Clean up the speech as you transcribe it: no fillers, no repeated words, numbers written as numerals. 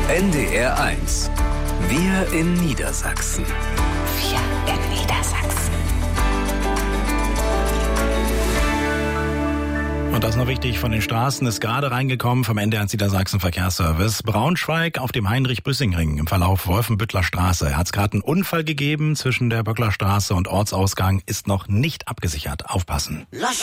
NDR 1. Wir in Niedersachsen. Wir in Niedersachsen. Und das noch wichtig von den Straßen ist gerade reingekommen vom NDR 1 Niedersachsen Verkehrsservice. Braunschweig auf dem Heinrich-Büssing-Ring im Verlauf Wolfenbüttler Straße. Hat es gerade einen Unfall gegeben zwischen der Böckler Straße und Ortsausgang. Ist noch nicht abgesichert. Aufpassen.